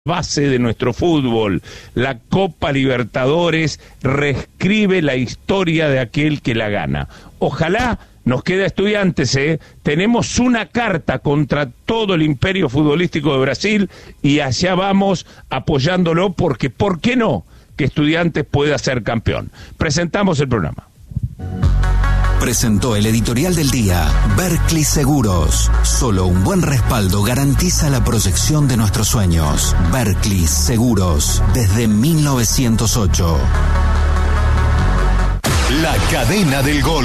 base de nuestro fútbol. La Copa Libertadores reescribe la historia de aquel que la gana. Ojalá nos quede Estudiantes, tenemos una carta contra todo el imperio futbolístico de Brasil y allá vamos apoyándolo porque, ¿por qué no? Que Estudiantes pueda ser campeón. Presentamos el programa. Presentó el editorial del día, Berkley Seguros. Solo un buen respaldo garantiza la proyección de nuestros sueños. Berkley Seguros, desde 1908. La cadena del gol.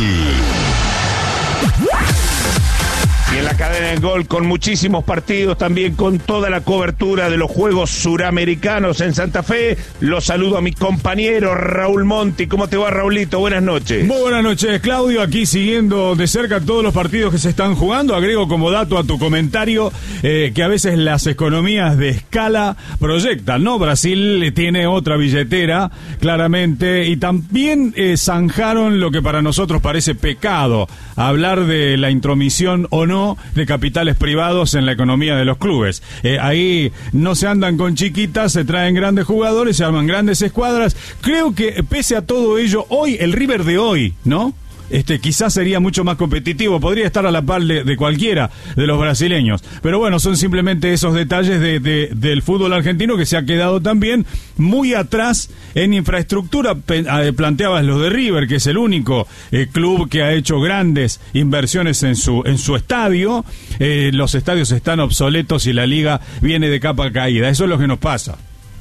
Y en la cadena del gol, con muchísimos partidos, también con toda la cobertura de los Juegos Suramericanos en Santa Fe, los saludo a mi compañero Raúl Monti. ¿Cómo te va, Raulito? Buenas noches. Muy buenas noches, Claudio, aquí siguiendo de cerca todos los partidos que se están jugando. Agrego como dato a tu comentario que a veces las economías de escala proyectan, ¿no? Brasil tiene otra billetera, claramente, y también zanjaron lo que para nosotros parece pecado, hablar de la intromisión o no de capitales privados en la economía de los clubes. Ahí no se andan con chiquitas, se traen grandes jugadores, se arman grandes escuadras. Creo que pese a todo ello, hoy, el River de hoy, ¿no? Quizás sería mucho más competitivo, podría estar a la par de cualquiera de los brasileños, pero bueno, son simplemente esos detalles del fútbol argentino que se ha quedado también muy atrás en infraestructura. Planteabas los de River, que es el único club que ha hecho grandes inversiones en su estadio. Los estadios están obsoletos y la liga viene de capa caída, eso es lo que nos pasa.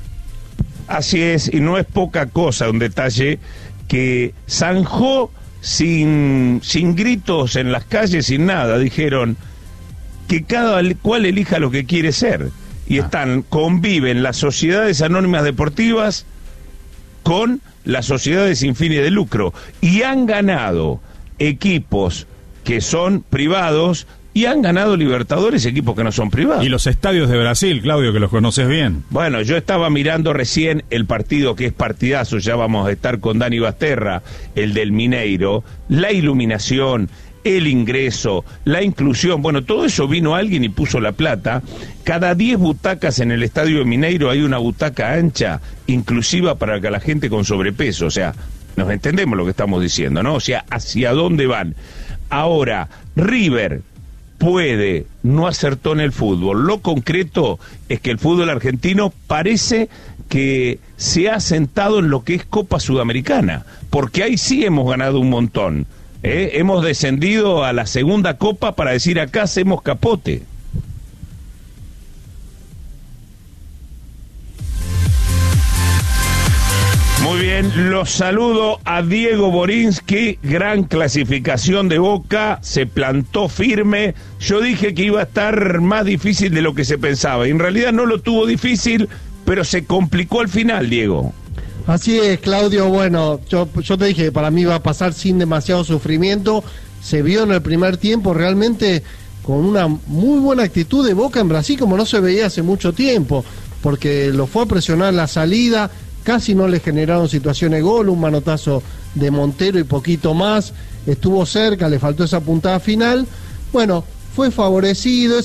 Así es, y no es poca cosa, un detalle que zanjó sin gritos en las calles, sin nada. Dijeron que cada cual elija lo que quiere ser. Y conviven las sociedades anónimas deportivas con las sociedades sin fines de lucro. Y han ganado equipos que son privados y han ganado Libertadores equipos que no son privados. Y los estadios de Brasil, Claudio, que los conoces bien. Bueno, yo estaba mirando recién el partido, que es partidazo, ya vamos a estar con Dani Basterra, el del Mineiro, la iluminación, el ingreso, la inclusión, bueno, todo eso vino alguien y puso la plata. Cada 10 butacas en el estadio de Mineiro hay una butaca ancha, inclusiva para que la gente con sobrepeso, o sea, nos entendemos lo que estamos diciendo, ¿no? O sea, ¿hacia dónde van? Ahora, River no acertó en el fútbol. Lo concreto es que el fútbol argentino parece que se ha sentado en lo que es Copa Sudamericana, porque ahí sí hemos ganado un montón. Hemos descendido a la segunda Copa para decir acá hacemos capote. Muy bien, los saludo a Diego Borinsky, gran clasificación de Boca, se plantó firme. Yo dije que iba a estar más difícil de lo que se pensaba, y en realidad no lo tuvo difícil, pero se complicó al final, Diego. Así es, Claudio, bueno, yo te dije que para mí iba a pasar sin demasiado sufrimiento. Se vio en el primer tiempo realmente con una muy buena actitud de Boca en Brasil, como no se veía hace mucho tiempo, porque lo fue a presionar la salida. Casi no le generaron situaciones de gol, un manotazo de Montero y poquito más, estuvo cerca, le faltó esa puntada final. Bueno, fue favorecido,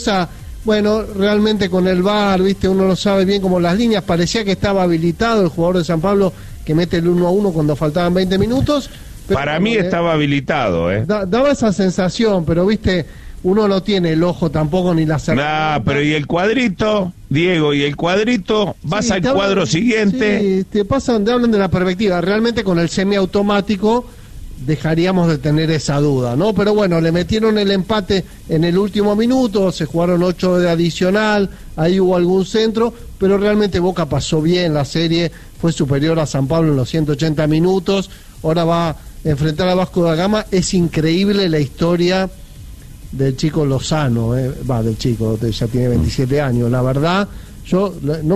realmente con el VAR, viste, uno no sabe bien como las líneas, parecía que estaba habilitado el jugador de San Pablo que mete el 1-1 cuando faltaban 20 minutos. Pero, para mí estaba habilitado, daba esa sensación, pero viste, uno no tiene el ojo tampoco ni la certeza. Pero ¿y el cuadrito, Diego? ¿Y el cuadrito? Vas sí, al cuadro siguiente. Sí, te hablan de la perspectiva. Realmente con el semiautomático dejaríamos de tener esa duda, ¿no? Pero bueno, le metieron el empate en el último minuto, se jugaron 8 de adicional, ahí hubo algún centro, pero realmente Boca pasó bien la serie, fue superior a San Pablo en los 180 minutos, ahora va a enfrentar a Vasco da Gama. Es increíble la historia del chico Lozano, del chico, ya tiene 27 años, la verdad, yo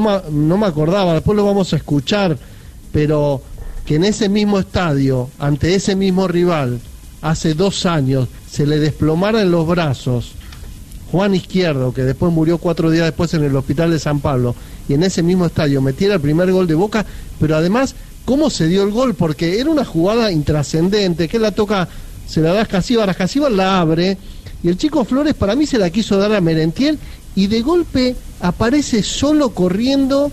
no me acordaba, después lo vamos a escuchar, pero que en ese mismo estadio, ante ese mismo rival, hace 2 años, se le desplomara en los brazos Juan Izquierdo, que después murió 4 días después en el hospital de San Pablo, y en ese mismo estadio metiera el primer gol de Boca, pero además, ¿cómo se dio el gol? Porque era una jugada intrascendente, que la toca, se la da a Ascasíbar la abre, y el chico Flores para mí se la quiso dar a Merentiel, y de golpe aparece solo corriendo